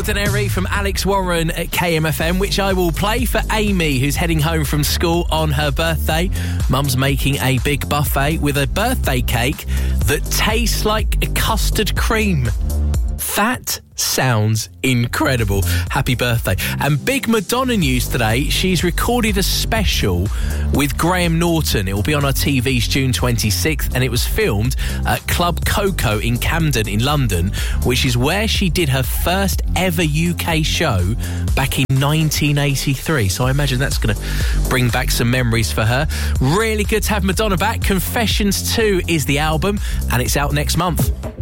Ordinary from Alex Warren at KMFM, which I will play for Amy, who's heading home from school on her birthday. Mum's making a big buffet with a birthday cake that tastes like a custard cream. That sounds incredible. Happy birthday. And big Madonna news today. She's recorded a special with Graham Norton. It will be on our TVs June 26th, and it was filmed at Club Coco in Camden in London, which is where she did her first ever UK show back in 1983. So I imagine that's going to bring back some memories for her. Really good to have Madonna back. Confessions 2 is the album, and it's out next month.